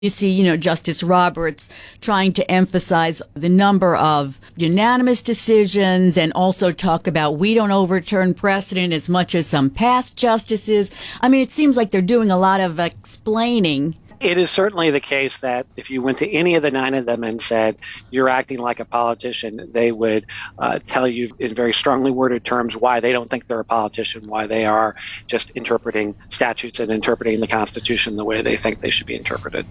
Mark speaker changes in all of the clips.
Speaker 1: You see, Justice Roberts trying to emphasize the number of unanimous decisions and also talk about we don't overturn precedent as much as some past justices. I mean, it seems like they're doing a lot of explaining.
Speaker 2: It is certainly the case that if you went to any of the 9 of them and said, you're acting like a politician, they would tell you in very strongly worded terms why they don't think they're a politician, why they are just interpreting statutes and interpreting the Constitution the way they think they should be interpreted.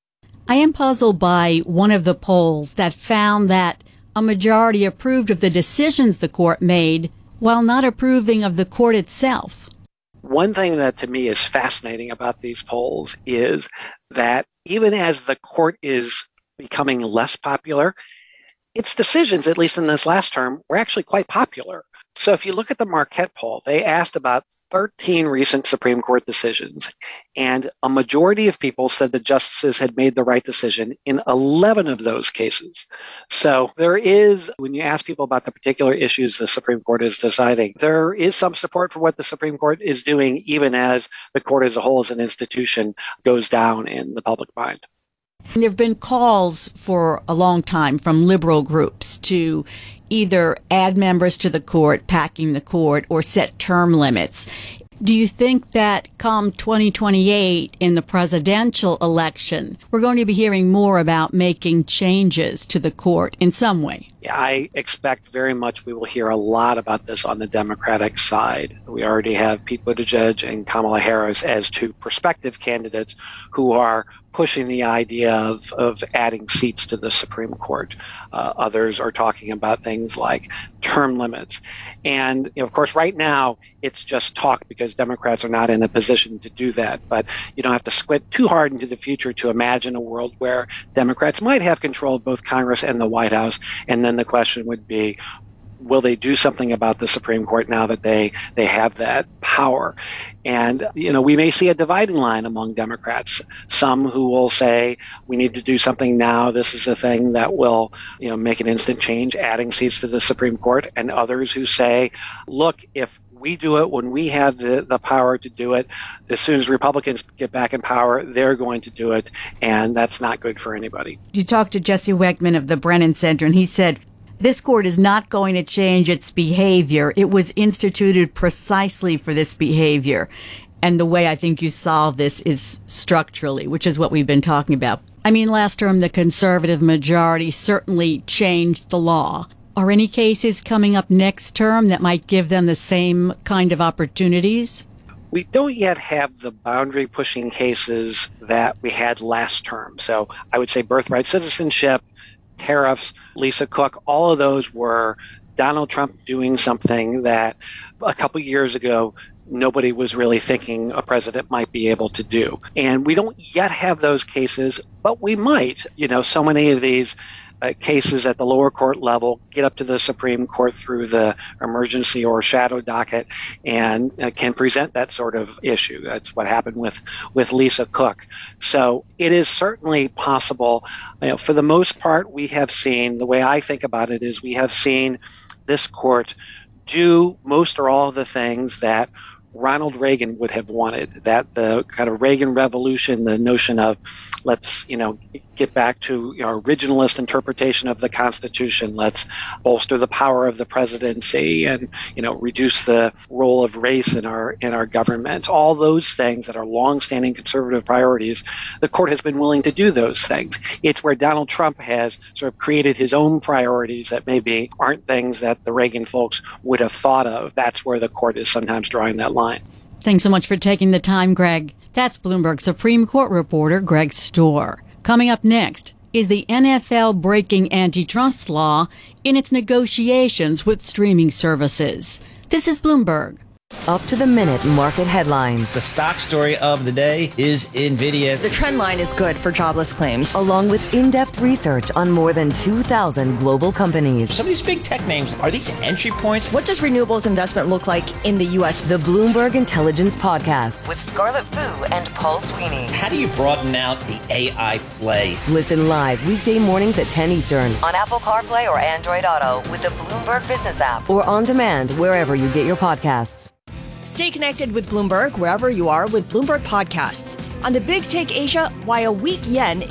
Speaker 1: I am puzzled by one of the polls that found that a majority approved of the decisions the court made while not approving of the court itself.
Speaker 2: One thing that to me is fascinating about these polls is that even as the court is becoming less popular, its decisions, at least in this last term, were actually quite popular. So if you look at the Marquette poll, they asked about 13 recent Supreme Court decisions, and a majority of people said the justices had made the right decision in 11 of those cases. So there is, when you ask people about the particular issues the Supreme Court is deciding, there is some support for what the Supreme Court is doing, even as the court as a whole as an institution goes down in the public mind.
Speaker 1: There have been calls for a long time from liberal groups to either add members to the court, packing the court, or set term limits. Do you think that come 2028 in the presidential election, we're going to be hearing more about making changes to the court in some way?
Speaker 2: Yeah, I expect very much we will hear a lot about this on the Democratic side. We already have Pete Buttigieg and Kamala Harris as 2 prospective candidates who are pushing the idea of adding seats to the Supreme Court. Others are talking about things like term limits. And, of course, right now it's just talk because Democrats are not in a position to do that. But you don't have to squint too hard into the future to imagine a world where Democrats might have control of both Congress and the White House. And then the question would be, will they do something about the Supreme Court now that they have that power? And, we may see a dividing line among Democrats. Some who will say, we need to do something now. This is a thing that will, make an instant change, adding seats to the Supreme Court. And others who say, look, if we do it when we have the power to do it, as soon as Republicans get back in power, they're going to do it. And that's not good for anybody.
Speaker 1: You talked to Jesse Wegman of the Brennan Center, and he said, this court is not going to change its behavior. It was instituted precisely for this behavior. And the way I think you solve this is structurally, which is what we've been talking about. I mean, last term, the conservative majority certainly changed the law. Are any cases coming up next term that might give them the same kind of opportunities?
Speaker 2: We don't yet have the boundary-pushing cases that we had last term. So I would say birthright citizenship, tariffs, Lisa Cook, all of those were Donald Trump doing something that a couple years ago nobody was really thinking a president might be able to do. And we don't yet have those cases, but we might. So many of these cases at the lower court level get up to the Supreme Court through the emergency or shadow docket and can present that sort of issue. That's what happened with Lisa Cook. So it is certainly possible. For the most part, we have seen, the way I think about it is we have seen this court do most or all of the things that Ronald Reagan would have wanted, that the kind of Reagan revolution, the notion of let's, get back to our originalist interpretation of the Constitution. Let's bolster the power of the presidency and, reduce the role of race in our government. All those things that are longstanding conservative priorities, the court has been willing to do those things. It's where Donald Trump has sort of created his own priorities that maybe aren't things that the Reagan folks would have thought of. That's where the court is sometimes drawing that line.
Speaker 1: Thanks so much for taking the time, Greg. That's Bloomberg Supreme Court reporter Greg Stohr. Coming up next, is the NFL breaking antitrust law in its negotiations with streaming services? This is Bloomberg.
Speaker 3: Up to the minute market headlines.
Speaker 4: The stock story of the day is NVIDIA.
Speaker 5: The trend line is good for jobless claims.
Speaker 3: Along with in-depth research on more than 2,000 global companies.
Speaker 4: Some of these big tech names, are these entry points?
Speaker 5: What does renewables investment look like in the U.S.?
Speaker 3: The Bloomberg Intelligence Podcast with Scarlett Fu and Paul Sweeney.
Speaker 4: How do you broaden out the AI play?
Speaker 3: Listen live weekday mornings at 10 Eastern on Apple CarPlay or Android Auto with the Bloomberg Business app or on demand wherever you get your podcasts.
Speaker 5: Stay connected with Bloomberg wherever you are with Bloomberg Podcasts. On the Big Take Asia, why a weak yen